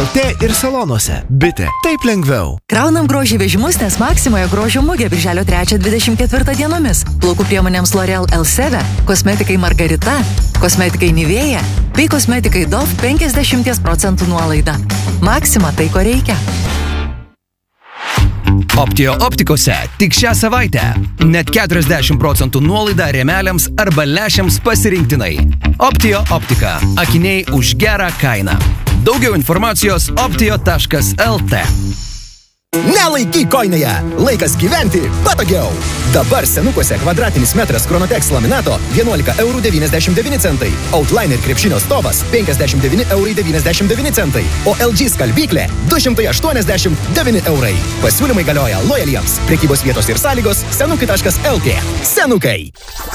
LT ir salonuose. Bitė. Taip lengviau. Kraunam grožį vežimus, nes Maksimoje grožio mugė birželio 3-24 dienomis. Plaukų priemonėms L'Oreal Elseve, kosmetikai Margarita, kosmetikai Nivea bei kosmetikai Dove 50% nuolaida. Maksima tai, ko reikia. Optio optikose tik šią savaitę net 40% nuolaida rėmeliams arba lęšiams pasirinktinai. Optio optika. Akiniai už gerą kainą. Daugiau informacijos optio.lt. Nelaikyk koinėje! Laikas gyventi patogiau! Dabar senukuose kvadratinis metras Chronotex laminato 11,99 €. Outliner krepšinio stovas 59,99 €. O LG skalbyklė 289 €. Pasiūlymai galioja lojaliems. Prekybos vietos ir sąlygos senukai.lt. Senukai!